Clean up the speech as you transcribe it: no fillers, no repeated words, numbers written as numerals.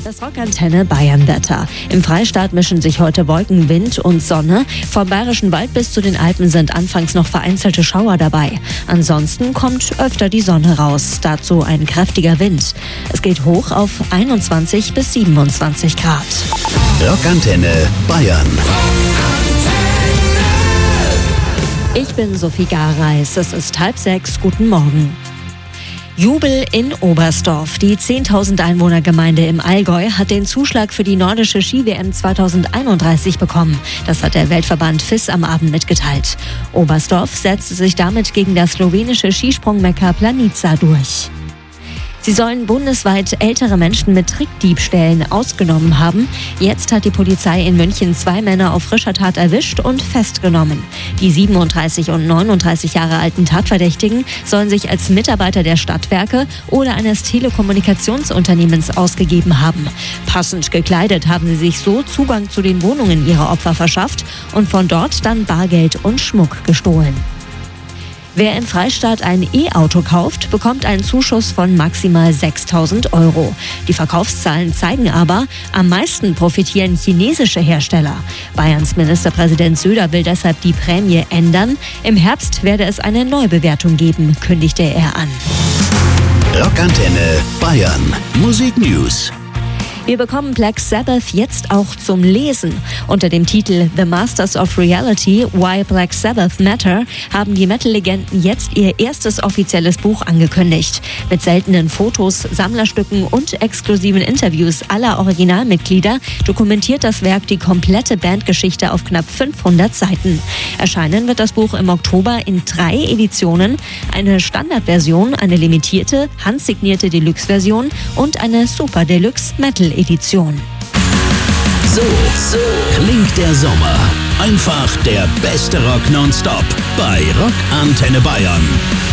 Das Rockantenne Bayern-Wetter. Im Freistaat mischen sich heute Wolken, Wind und Sonne. Vom Bayerischen Wald bis zu den Alpen sind anfangs noch vereinzelte Schauer dabei. Ansonsten kommt öfter die Sonne raus. Dazu ein kräftiger Wind. Es geht hoch auf 21 bis 27 Grad. Rockantenne Bayern. Ich bin Sophie Gareis. Es ist 5:30. Guten Morgen. Jubel in Oberstdorf. Die 10.000 Einwohnergemeinde im Allgäu hat den Zuschlag für die nordische Ski-WM 2031 bekommen. Das hat der Weltverband FIS am Abend mitgeteilt. Oberstdorf setzte sich damit gegen das slowenische Skisprungmekka Planica durch. Sie sollen bundesweit ältere Menschen mit Trickdiebstählen ausgenommen haben. Jetzt hat die Polizei in München 2 Männer auf frischer Tat erwischt und festgenommen. Die 37 und 39 Jahre alten Tatverdächtigen sollen sich als Mitarbeiter der Stadtwerke oder eines Telekommunikationsunternehmens ausgegeben haben. Passend gekleidet haben sie sich so Zugang zu den Wohnungen ihrer Opfer verschafft und von dort dann Bargeld und Schmuck gestohlen. Wer im Freistaat ein E-Auto kauft, bekommt einen Zuschuss von maximal 6.000 €. Die Verkaufszahlen zeigen aber, am meisten profitieren chinesische Hersteller. Bayerns Ministerpräsident Söder will deshalb die Prämie ändern. Im Herbst werde es eine Neubewertung geben, kündigte er an. Rockantenne Bayern. Musik News. Wir bekommen Black Sabbath jetzt auch zum Lesen. Unter dem Titel The Masters of Reality, Why Black Sabbath Matter haben die Metal-Legenden jetzt ihr erstes offizielles Buch angekündigt. Mit seltenen Fotos, Sammlerstücken und exklusiven Interviews aller Originalmitglieder dokumentiert das Werk die komplette Bandgeschichte auf knapp 500 Seiten. Erscheinen wird das Buch im Oktober in 3 Editionen. Eine Standardversion, eine limitierte, handsignierte Deluxe-Version und eine Super Deluxe Metal-Edition. So klingt der Sommer. Einfach der beste Rock nonstop bei Rockantenne Bayern.